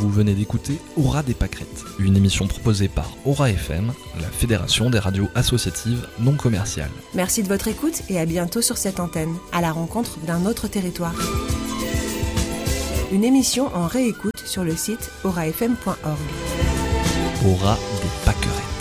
Vous venez d'écouter Aura des pâquerettes, une émission proposée par Aura FM, la fédération des radios associatives non commerciales. Merci de votre écoute et à bientôt sur cette antenne, à la rencontre d'un autre territoire. Une émission en réécoute sur le site aurafm.org. Aura des pâquerettes.